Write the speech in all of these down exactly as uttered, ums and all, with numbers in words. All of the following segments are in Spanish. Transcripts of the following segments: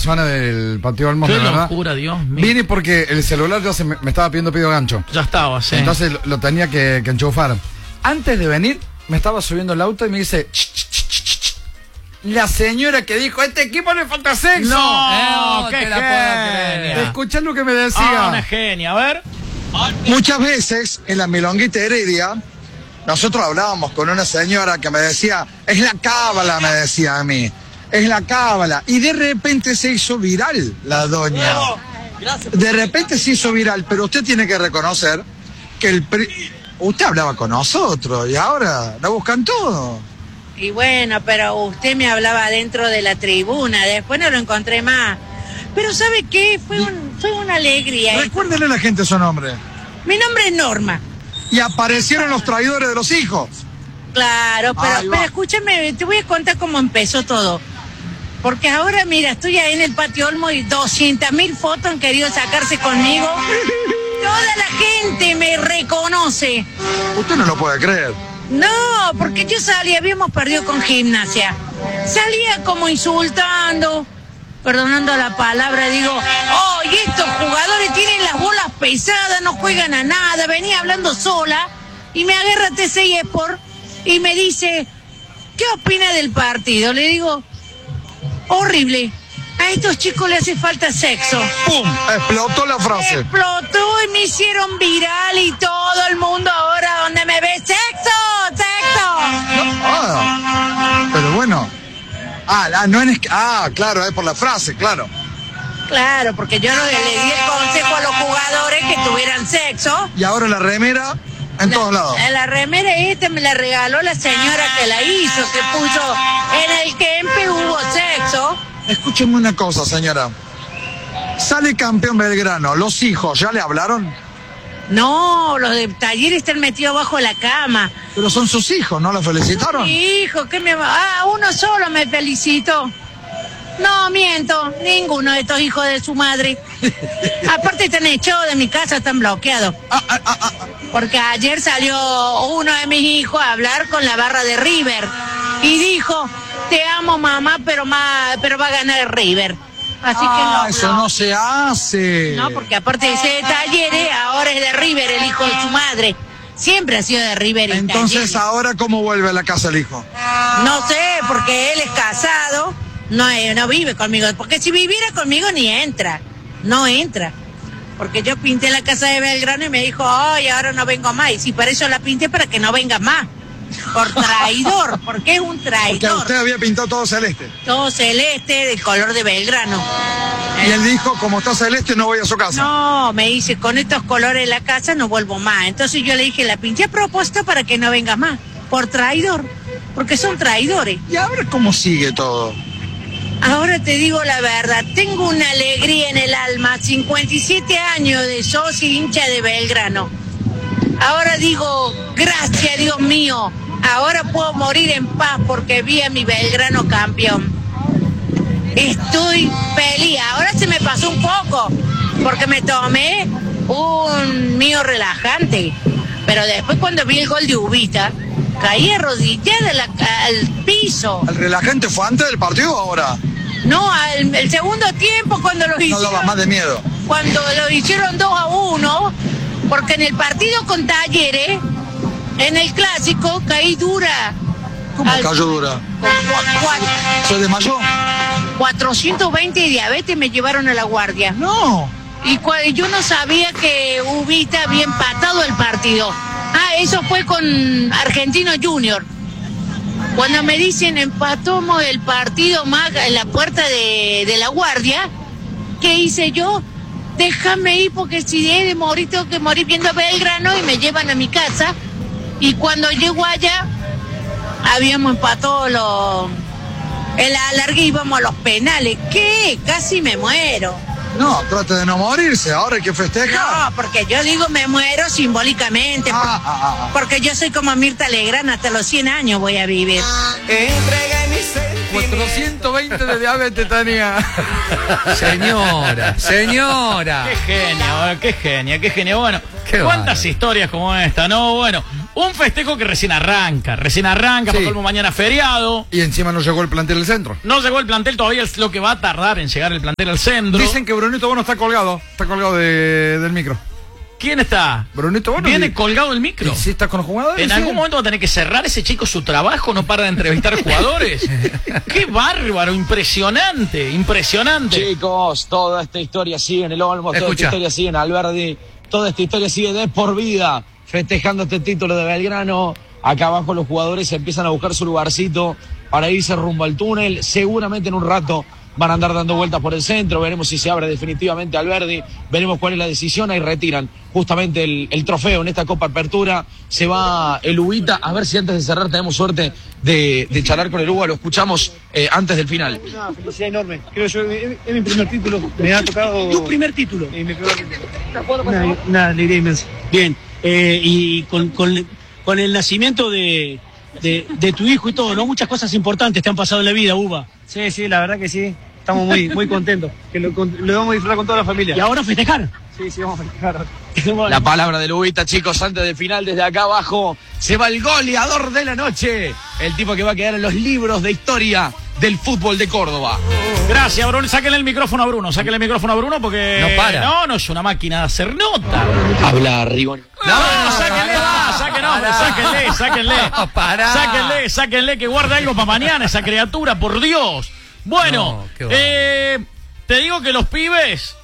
persona del Patio Olmos, Qué la verdad. locura, Dios mío. Vine porque el celular ya se me, me estaba pidiendo pido gancho. Ya estaba, sí. Entonces lo, lo tenía que, que enchufar. Antes de venir, me estaba subiendo el auto y me dice... Ch, ch, ch, ch, ch. La señora que dijo, a este equipo le falta sexo. No, Eh, qué te la puedo genia. creer. Escuchá lo que me decía. Ah, una genia, a ver. Muchas veces en la Milonguita Heredia, nosotros hablábamos con una señora que me decía, es la cábala, me decía a mí, es la cábala. Y de repente se hizo viral la doña. De repente se hizo viral, pero usted tiene que reconocer que el... Pri... Usted hablaba con nosotros y ahora la buscan todo. Y bueno, pero usted me hablaba dentro de la tribuna, después no lo encontré más. Pero ¿sabe qué? Fue, un, fue una alegría. Recuérdenle a la gente su nombre. Mi nombre es Norma. Y aparecieron los traidores de los hijos. Claro, pero, pero escúchame, te voy a contar cómo empezó todo. Porque ahora, mira, estoy ahí en el Patio Olmo y doscientas mil fotos han querido sacarse conmigo. Toda la gente me reconoce. Usted no lo puede creer. No, porque yo salía, habíamos perdido con Gimnasia. Salía como insultando, perdonando la palabra, digo, oh, y estos jugadores tienen las bolas pesadas, no juegan a nada. Venía hablando sola y me agarra T C I Sport y me dice, ¿qué opina del partido? Le digo, horrible. A estos chicos les hace falta sexo. ¡Pum! Explotó la frase. Explotó y me hicieron viral y todo el mundo ahora donde me ve, ¡sexo! ¡Sexo! Ah, pero bueno. Ah, ah, no es, ah, claro, es por la frase, claro. Claro, porque yo no le, le di el consejo a los jugadores que tuvieran sexo. Y ahora la remera en la, todos lados. La remera esta me la regaló la señora que la hizo, que puso en el Kempe hubo sexo. Escúcheme una cosa, señora. Sale campeón Belgrano. ¿Los hijos ya le hablaron? No, los de Talleres están metidos bajo la cama. Pero son sus hijos, ¿no los felicitaron? Hijo, ¿qué me va? Ah, uno solo me felicitó. No, miento, ninguno de estos hijos de su madre. Aparte están echados de mi casa, están bloqueados. Ah, ah, ah, ah. Porque ayer salió uno de mis hijos a hablar con la barra de River. Y dijo, te amo mamá, pero, ma, pero va a ganar el River. Así ah, que no. Eso no. no se hace. No, porque aparte de ser de Talleres, ahora es de River, el hijo de su madre. Siempre ha sido de River. Y Entonces, Talleres. ¿ahora cómo vuelve a la casa el hijo? No sé, porque él es casado, no, no vive conmigo. Porque si viviera conmigo ni entra, no entra. Porque yo pinté la casa de Belgrano y me dijo, ay, ahora no vengo más. Y si para eso la pinté, para que no venga más. Por traidor, porque es un traidor. Porque usted había pintado todo celeste. Todo celeste, del color de Belgrano. Y él dijo, como está celeste, no voy a su casa. No, me dice, con estos colores en la casa no vuelvo más. Entonces yo le dije, la pinté a propósito para que no venga más. Por traidor, porque son traidores. ¿Y ahora cómo sigue todo? Ahora te digo la verdad, tengo una alegría en el alma, cincuenta y siete años de socio hincha de Belgrano. Ahora digo, gracias Dios mío, ahora puedo morir en paz porque vi a mi Belgrano campeón. Estoy feliz, ahora se me pasó un poco, porque me tomé un mío relajante, pero después cuando vi el gol de Ubita, caí arrodillada la, al piso. ¿El relajante fue antes del partido o ahora? No, al, el segundo tiempo cuando los hicieron... No daba más de miedo. Cuando lo hicieron dos a uno, porque en el partido con Talleres, en el clásico, caí dura. ¿Cómo al, cayó dura? Con cua, cua, ¿Se desmayó? cuatrocientos veinte de diabetes me llevaron a la guardia. No. Y cua, yo no sabía que Ubita había empatado el partido. Ah, eso fue con Argentino Junior. Cuando me dicen empatamos el partido más en la puerta de, de la guardia, ¿qué hice yo? Déjame ir porque si he de morir tengo que morir viendo a Belgrano y me llevan a mi casa. Y cuando llego allá, habíamos empatado los... el alargue y íbamos a los penales. ¿Qué? Casi me muero. No, trate de no morirse, ahora hay que festejar. No, porque yo digo me muero simbólicamente. Ah, por, ah, ah. Porque yo soy como Mirta Legrand, hasta los cien años voy a vivir. cuatrocientos veinte de diabetes tenía. Señora, señora. Qué genia, qué genia, qué genia. Bueno, Qué cuántas bárbaro. historias como esta, ¿no? Bueno, Un festejo que recién arranca, recién arranca, Sí. porque como mañana feriado. Y encima no llegó el plantel del centro. No llegó el plantel, todavía es lo que va a tardar en llegar el plantel al centro. Dicen que Brunito Bono está colgado, está colgado de, del micro. ¿Quién está? Brunito Bono. Viene y- colgado el micro. ¿Y si está con los jugadores? En sí. algún momento va a tener que cerrar ese chico su trabajo, no para de entrevistar jugadores. ¡Qué bárbaro! Impresionante, impresionante. Chicos, toda esta historia sigue en el Olmo, toda Escucha. esta historia sigue en Alberdi, toda esta historia sigue de por vida, festejando este título de Belgrano. Acá abajo los jugadores empiezan a buscar su lugarcito para irse rumbo al túnel. Seguramente en un rato van a andar dando vueltas por el centro. Veremos si se abre definitivamente Alberdi. Veremos cuál es la decisión. Ahí retiran justamente el, el trofeo en esta Copa Apertura. Se va el Ubita. A ver si antes de cerrar tenemos suerte de, de charlar con el Uba. Lo escuchamos eh, antes del final. Una felicidad enorme. Creo yo, es, es mi primer título. Me ha tocado. Tu primer título. Y mi primer título. Una, una alegría inmensa. Bien. Eh, y con, con, con el nacimiento de, de, de tu hijo y todo, ¿no? Muchas cosas importantes te han pasado en la vida, Uba. Sí, sí, la verdad que sí. Estamos muy, muy contentos. Que lo, con- lo vamos a disfrutar con toda la familia. Y ahora festejar. Sí, sí, vamos a festejar. La palabra del Ubita, chicos, antes del final, desde acá abajo, se va el goleador de la noche. El tipo que va a quedar en los libros de historia del fútbol de Córdoba. Gracias, Bruno. Sáquenle el micrófono a Bruno. Sáquenle el micrófono a Bruno porque. No para. No, no es una máquina de hacer nota. Habla Rigoni. No, sáquenle, va, sáquenle, hombre, sáquenle, sáquenle. No, pará. Sáquenle, sáquenle, que guarda algo para mañana esa criatura, por Dios. Bueno, No, qué bárbaro. eh, te digo que los pibes,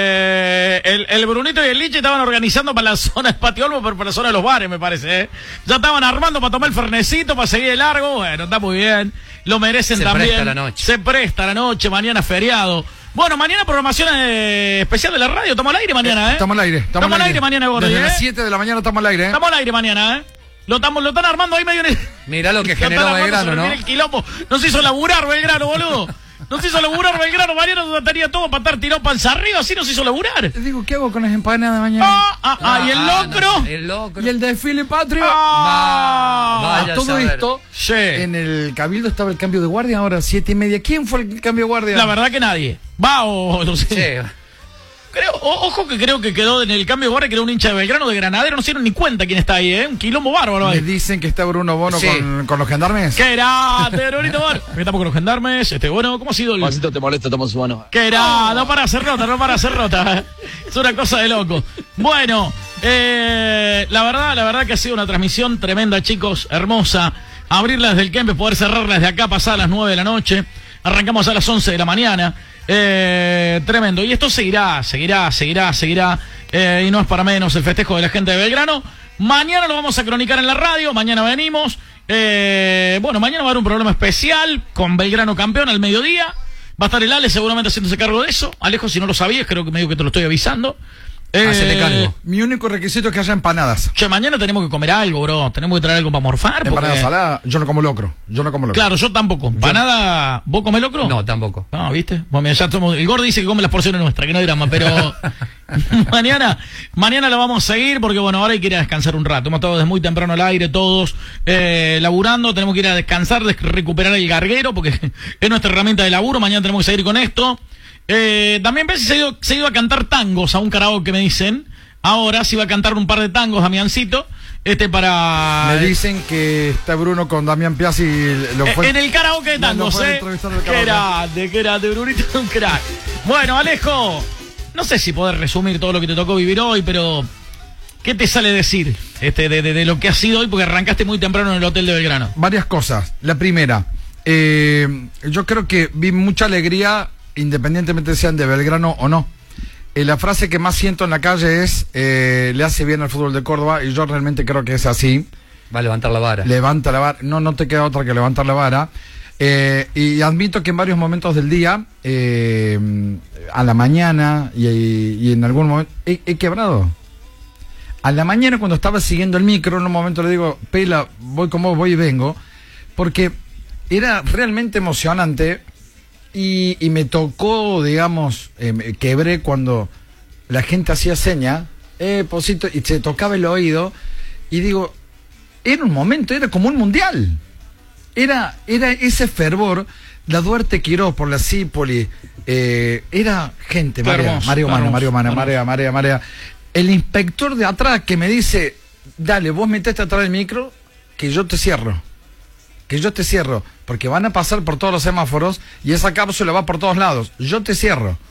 eh, el, el Brunito y el Liche estaban organizando para la zona del Patio Olmo, pero para la zona de los bares, me parece. ¿eh? Ya estaban armando para tomar el fernecito, para seguir de largo. Bueno, está muy bien. Lo merecen Se también. presta la noche. Se presta la noche, mañana feriado. Bueno, mañana programación eh, especial de la radio. Estamos al aire mañana, ¿eh? Estamos al aire. Estamos al aire mañana, Gordi, Desde ¿eh? las siete de la mañana estamos al aire, ¿eh? Estamos al aire mañana, ¿eh? Lo, estamos, lo están armando ahí medio en el... Mirá lo que Lo están generó armando Belgrano, sobre ¿no? el quilombo. Nos hizo laburar Belgrano, boludo. Nos hizo laburar Belgrano. Mañana nos tenía todo para estar tirado panza arriba. Así nos hizo laburar. Te digo, ¿qué hago con las empanadas de mañana? Ah, ah, ah, y el Ah, locro. no, el locro. Y el desfile patrio. Ah, Va- vaya A a todo saber. esto, Sí. en el Cabildo estaba el cambio de guardia, ahora siete y media. ¿Quién fue el cambio de guardia? La verdad que nadie. Va o no sé. Sí. Creo, o- ojo que creo que quedó en el cambio de guardia, que era un hincha de Belgrano de Granadero. No se dieron ni cuenta quién está ahí, ¿eh? Un quilombo bárbaro Me ahí. dicen que está Bruno Bono Sí. con, con los gendarmes. ¿Qué era? Terrorito Bar. Estamos con los gendarmes. Este, bueno, ¿cómo ha sido el...? Juancito, te molesta, toma su mano. Que era, no para hacer nota, no para hacer nota. Es una cosa de loco. Bueno, eh, la verdad, la verdad que ha sido una transmisión tremenda, chicos, hermosa. Abrirla desde el Kempes, poder cerrarla desde acá, pasar a las nueve de la noche. Arrancamos a las once de la mañana. Eh, tremendo. Y esto seguirá, seguirá, seguirá, seguirá. Eh, y no es para menos el festejo de la gente de Belgrano. Mañana lo vamos a cronicar en la radio. Mañana venimos. Eh, bueno, mañana va a haber un programa especial con Belgrano campeón al mediodía. Va a estar el Ale seguramente haciéndose cargo de eso. Alejo, si no lo sabías, creo que medio que te lo estoy avisando. Eh, Hacete cargo. Mi único requisito es que haya empanadas. Che, mañana tenemos que comer algo, bro. Tenemos que traer algo para morfar. porque- Empanadas saladas, yo no como locro. Yo no como locro. Claro, yo tampoco. ¿Empanada? ¿Vos comés locro? No, tampoco. No, ¿viste? Bueno, mira, ya somos... El Gordo dice que come las porciones nuestras, que no hay drama, pero mañana mañana lo vamos a seguir porque, bueno, ahora hay que ir a descansar un rato. Hemos estado desde muy temprano al aire, todos eh, laburando. Tenemos que ir a descansar, des- recuperar el garguero porque es nuestra herramienta de laburo. Mañana tenemos que seguir con esto. Eh, también ves si se ha, ido, se ha ido a cantar tangos a un karaoke, me dicen. Ahora sí va a cantar un par de tangos, Damiancito. Este para... Me dicen que está Bruno con Damián Piazzi. Lo fue... Eh, en el karaoke de No, no tangos, fue el ¿eh? entrevistador del Qué karaoke. grande, qué grande, Brunito, un crack. Bueno, Alejo, no sé si poder resumir todo lo que te tocó vivir hoy, pero ¿qué te sale decir este de, de, de lo que ha sido hoy? Porque arrancaste muy temprano en el hotel de Belgrano. Varias cosas. La primera, eh, yo creo que vi mucha alegría, independientemente sean de Belgrano o no. Eh, la frase que más siento en la calle es, eh, le hace bien al fútbol de Córdoba, y yo realmente creo que es así. Va a levantar la vara. Levanta la vara, no, no te queda otra que levantar la vara. Eh, y admito que en varios momentos del día, eh, a la mañana y, y en algún momento, he, he quebrado. A la mañana cuando estaba siguiendo el micro, en un momento le digo, Pela, voy con vos, voy y vengo, porque era realmente emocionante. Y, y me tocó, digamos, eh, me quebré cuando la gente hacía seña, eh, Posito, y se tocaba el oído, y digo, era un momento, era como un mundial. Era, era ese fervor, la Duarte Quirós por la Cípoli, eh, era gente, Fue María, hermoso, Mario fue Mano, hermoso, Mario Mano, fue María, María, María. El inspector de atrás que me dice, dale, vos metete atrás del micro, que yo te cierro. Que yo te cierro. Porque van a pasar por todos los semáforos y esa cápsula va por todos lados. Yo te cierro.